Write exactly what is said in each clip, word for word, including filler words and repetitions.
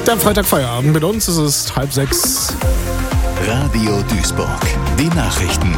Der Freitagfeierabend mit uns, es ist halb sechs. Radio Duisburg, die Nachrichten.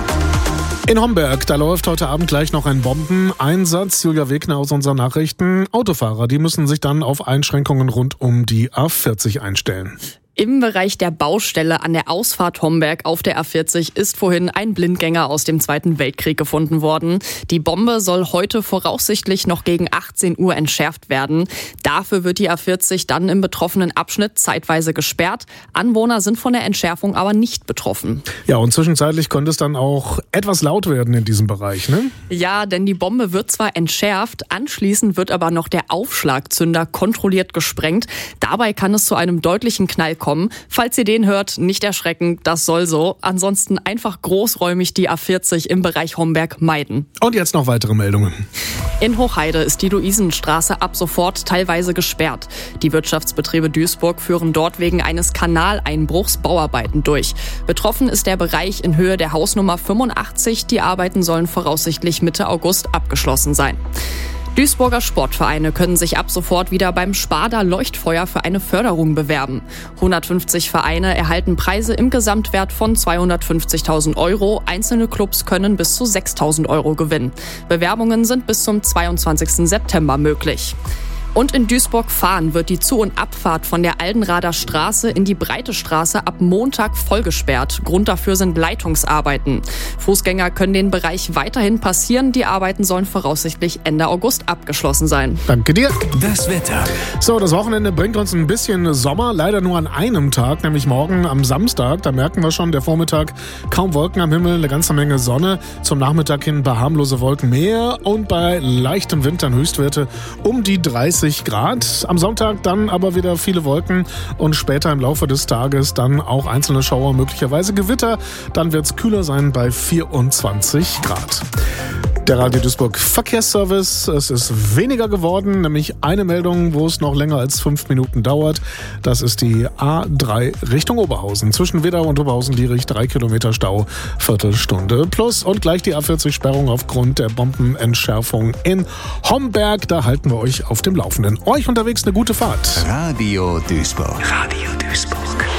In Homberg, da läuft heute Abend gleich noch ein Bombeneinsatz. Julia Wegner aus unseren Nachrichten. Autofahrer, die müssen sich dann auf Einschränkungen rund um die A vierzig einstellen. Im Bereich der Baustelle an der Ausfahrt Homberg auf der A vierzig ist vorhin ein Blindgänger aus dem Zweiten Weltkrieg gefunden worden. Die Bombe soll heute voraussichtlich noch gegen achtzehn Uhr entschärft werden. Dafür wird die A vierzig dann im betroffenen Abschnitt zeitweise gesperrt. Anwohner sind von der Entschärfung aber nicht betroffen. Ja, und zwischenzeitlich könnte es dann auch etwas laut werden in diesem Bereich, ne? Ja, denn die Bombe wird zwar entschärft, anschließend wird aber noch der Aufschlagzünder kontrolliert gesprengt. Dabei kann es zu einem deutlichen Knall kommen. Falls ihr den hört, nicht erschrecken, das soll so. Ansonsten einfach großräumig die A vierzig im Bereich Homberg meiden. Und jetzt noch weitere Meldungen. In Hochheide ist die Luisenstraße ab sofort teilweise gesperrt. Die Wirtschaftsbetriebe Duisburg führen dort wegen eines Kanaleinbruchs Bauarbeiten durch. Betroffen ist der Bereich in Höhe der Hausnummer fünfundachtzig. Die Arbeiten sollen voraussichtlich Mitte August abgeschlossen sein. Duisburger Sportvereine können sich ab sofort wieder beim Sparda Leuchtfeuer für eine Förderung bewerben. hundertfünfzig Vereine erhalten Preise im Gesamtwert von zweihundertfünfzigtausend Euro. Einzelne Clubs können bis zu sechstausend Euro gewinnen. Bewerbungen sind bis zum zweiundzwanzigsten September möglich. Und in Duisburg-Fahn wird die Zu- und Abfahrt von der Aldenrader Straße in die Breite Straße ab Montag vollgesperrt. Grund dafür sind Leitungsarbeiten. Fußgänger können den Bereich weiterhin passieren. Die Arbeiten sollen voraussichtlich Ende August abgeschlossen sein. Danke dir. Das Wetter. So, das Wochenende bringt uns ein bisschen Sommer, leider nur an einem Tag, nämlich morgen am Samstag. Da merken wir schon, der Vormittag kaum Wolken am Himmel, eine ganze Menge Sonne. Zum Nachmittag hin ein paar harmlose Wolken mehr und bei leichtem Wind dann Höchstwerte um die dreißig Grad. Am Sonntag dann aber wieder viele Wolken und später im Laufe des Tages dann auch einzelne Schauer, möglicherweise Gewitter. Dann wird es kühler sein bei vierundzwanzig Grad. Der Radio Duisburg Verkehrsservice, es ist weniger geworden, nämlich eine Meldung, wo es noch länger als fünf Minuten dauert. Das ist die A drei Richtung Oberhausen. Zwischen Wedau und Oberhausen-Dietrich drei Kilometer Stau, Viertelstunde plus. Und gleich die A vierzig Sperrung aufgrund der Bombenentschärfung in Homberg. Da halten wir euch auf dem Laufenden. Euch unterwegs eine gute Fahrt. Radio Duisburg. Radio Duisburg.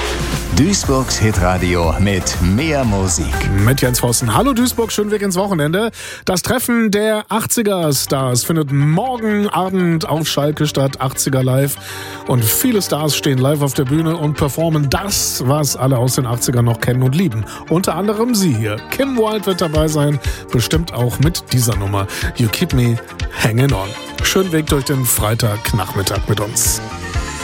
Duisburgs Hitradio mit mehr Musik. Mit Jens Vossen. Hallo Duisburg, schönen Weg ins Wochenende. Das Treffen der achtziger-Stars findet morgen Abend auf Schalke statt. achtziger live. Und viele Stars stehen live auf der Bühne und performen das, was alle aus den achtzigern noch kennen und lieben. Unter anderem sie hier. Kim Wilde wird dabei sein. Bestimmt auch mit dieser Nummer. You Keep Me Hanging On. Schönen Weg durch den Freitagnachmittag mit uns.